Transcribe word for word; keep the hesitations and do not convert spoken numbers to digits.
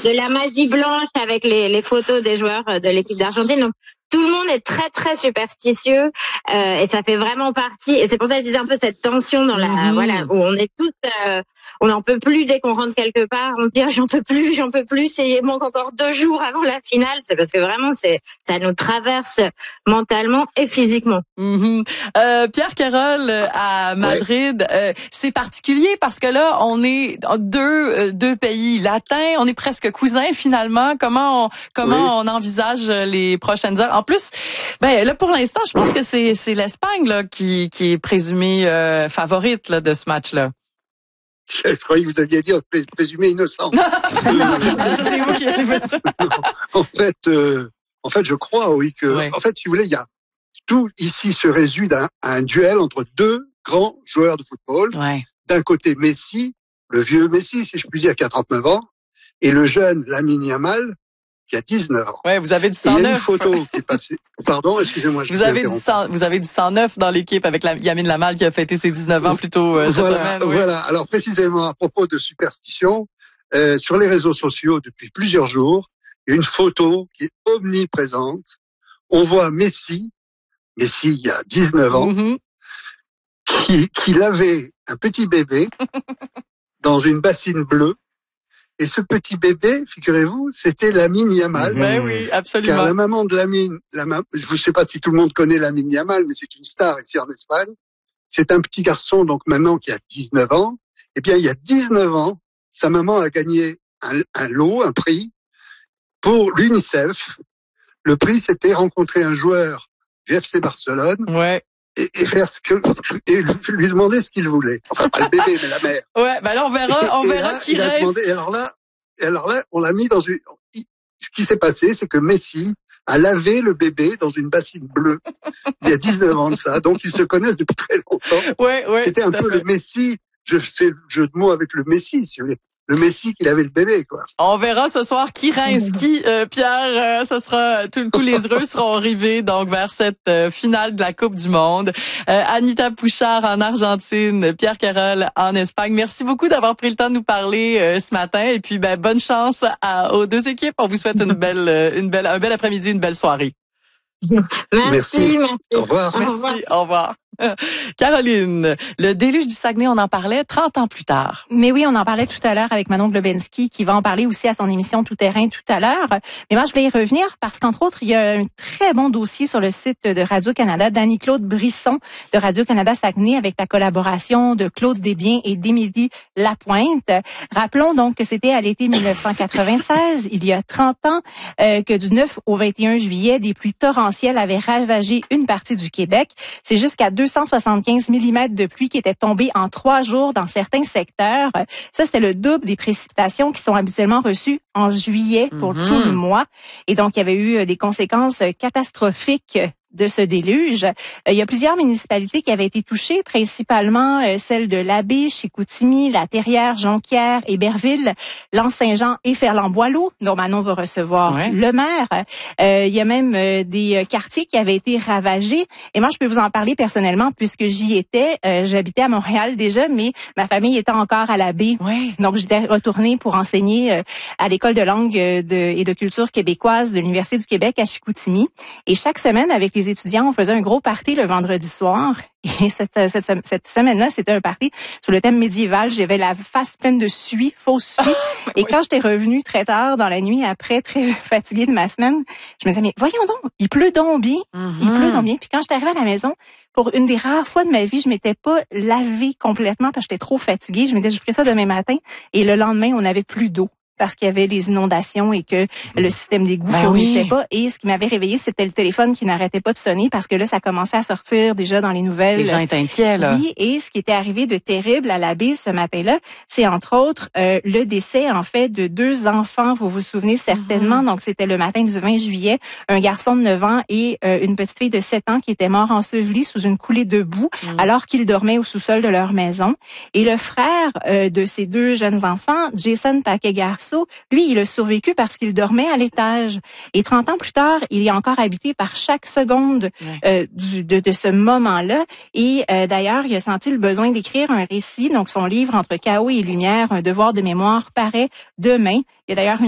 de la magie blanche avec les, les photos des joueurs de l'équipe d'Argentine. Donc, tout le monde est très très superstitieux euh, et ça fait vraiment partie. Et c'est pour ça que je disais un peu cette tension dans la Mm-hmm. voilà où on est tous, euh, on n'en peut plus dès qu'on rentre quelque part. On se dit j'en peux plus, j'en peux plus. Et il manque encore deux jours avant la finale. C'est parce que vraiment c'est ça nous traverse mentalement et physiquement. Mm-hmm. Euh, Pierre Carole à Madrid, ouais. euh, c'est particulier parce que là on est deux euh, deux pays latins, on est presque cousins finalement. Comment on, comment oui. on envisage les prochaines heures? En plus, ben là pour l'instant, je pense que c'est c'est l'Espagne là qui qui est présumée euh, favorite là, de ce match-là. Je croyais que vous aviez dit présumée innocente. Ça, c'est vous qui avez fait ça. En fait, euh, en fait, je crois oui que ouais. en fait, si vous voulez, il y a tout ici se résume à un duel entre deux grands joueurs de football. Ouais. D'un côté Messi, le vieux Messi, si je puis dire, qui a trente-neuf ans, et le jeune Lamine Yamal, qui a dix-neuf ans. Ouais, vous avez du sang neuf. Il y a une photo qui est passée. Pardon, excusez-moi. Je vous avez du sang, vous avez du sang neuf dans l'équipe avec la, Lamine Yamal qui a fêté ses dix-neuf ans plus tôt euh, cette voilà, semaine. Oui. Voilà. Alors précisément à propos de superstition, euh, sur les réseaux sociaux depuis plusieurs jours, il y a une photo qui est omniprésente. On voit Messi, Messi il y a dix-neuf ans, mm-hmm. qui, qui lavait un petit bébé dans une bassine bleue. Et ce petit bébé, figurez-vous, c'était Lamine Yamal. Ben oui, absolument. Car la maman de Lamine, la ma... je ne sais pas si tout le monde connaît Lamine Yamal, mais c'est une star ici en Espagne. C'est un petit garçon, donc maintenant, qui a dix-neuf ans. Eh bien, il y a dix-neuf ans, sa maman a gagné un, un lot, un prix, pour l'UNICEF. Le prix, c'était rencontrer un joueur du F C Barcelone. Ouais. Et, et faire ce que, et lui demander ce qu'il voulait. Enfin, pas le bébé, mais la mère. Ouais, ben là, on verra, et, on et verra là, qui reste. Demandé, et alors là, et alors là, on l'a mis dans une, ce qui s'est passé, c'est que Messi a lavé le bébé dans une bassine bleue. Il y a dix-neuf ans de ça. Donc, ils se connaissent depuis très longtemps. Ouais, ouais. C'était un peu fait. Le Messi. Je fais le jeu de mots avec le Messi, si vous voulez. Le Messi qu'il avait le bébé, quoi. On verra ce soir qui reste qui, euh, Pierre. Euh, ce sera tous les heureux seront arrivés donc vers cette euh, finale de la Coupe du Monde. Euh, Anita Pouchard en Argentine, Pierre Carole en Espagne. Merci beaucoup d'avoir pris le temps de nous parler euh, ce matin. Et puis, ben bonne chance à, aux deux équipes. On vous souhaite une belle, une belle, un bel après-midi, une belle soirée. Merci, merci. merci. Au revoir. Merci, au revoir. Caroline, le déluge du Saguenay, on en parlait trente ans plus tard. Mais oui, on en parlait tout à l'heure avec Manon Globensky qui va en parler aussi à son émission Tout Terrain tout à l'heure. Mais moi, je voulais y revenir parce qu'entre autres, il y a un très bon dossier sur le site de Radio-Canada d'Annie-Claude Brisson de Radio-Canada Saguenay avec la collaboration de Claude Desbiens et d'Émilie Lapointe. Rappelons donc que c'était à l'été dix-neuf cent quatre-vingt-seize, il y a trente ans, euh, que du neuf au vingt et un juillet, des pluies torrentielles avaient ravagé une partie du Québec. C'est jusqu'à deux cent soixante-quinze millimètres de pluie qui étaient tombés en trois jours dans certains secteurs. Ça, c'était le double des précipitations qui sont habituellement reçues en juillet pour mm-hmm. tout le mois. Et donc, il y avait eu des conséquences catastrophiques de ce déluge. Euh, il y a plusieurs municipalités qui avaient été touchées, principalement euh, celles de l'Abbé, Chicoutimi, La Terrière, Jonquière, Héberville, L'Anse-Saint-Jean et Ferland-Boileau, dont Manon va recevoir ouais. le maire. Euh, il y a même euh, des quartiers qui avaient été ravagés. Et moi, je peux vous en parler personnellement puisque j'y étais. Euh, j'habitais à Montréal déjà, mais ma famille était encore à l'Abbé. Ouais. Donc, j'étais retournée pour enseigner euh, à l'École de langue de, et de culture québécoise de l'Université du Québec à Chicoutimi. Et chaque semaine, avec les les étudiants, on faisait un gros party le vendredi soir. Et cette, cette, cette semaine-là, c'était un party sur le thème médiéval. J'avais la face pleine de suie, fausse suie. Oh, et oui. Quand j'étais revenue très tard dans la nuit, après, très fatiguée de ma semaine, je me disais, mais voyons donc, il pleut donc bien. Mm-hmm. Il pleut donc bien. Puis quand j'étais arrivée à la maison, pour une des rares fois de ma vie, je m'étais pas lavée complètement parce que j'étais trop fatiguée. Je me disais, je ferai ça demain matin. Et le lendemain, on n'avait plus d'eau parce qu'il y avait les inondations et que le système d'égout ne ben fournissait oui. pas. Et ce qui m'avait réveillée, c'était le téléphone qui n'arrêtait pas de sonner parce que là, ça commençait à sortir déjà dans les nouvelles. Les gens étaient inquiets, là. Oui, et ce qui était arrivé de terrible à l'Abbé ce matin-là, c'est entre autres euh, le décès, en fait, de deux enfants. Vous vous souvenez certainement. Mm-hmm. Donc, c'était le matin du vingt juillet. Un garçon de neuf ans et euh, une petite fille de sept ans qui étaient morts ensevelis sous une coulée de boue mm-hmm. alors qu'ils dormaient au sous-sol de leur maison. Et le frère euh, de ces deux jeunes enfants, Jason Takegarso, lui, il a survécu parce qu'il dormait à l'étage. Et trente ans plus tard, il est encore habité par chaque seconde ouais. euh, du, de, de ce moment-là. Et euh, d'ailleurs, il a senti le besoin d'écrire un récit. Donc, son livre « Entre chaos et lumière, un devoir de mémoire » paraît demain. Il y a d'ailleurs une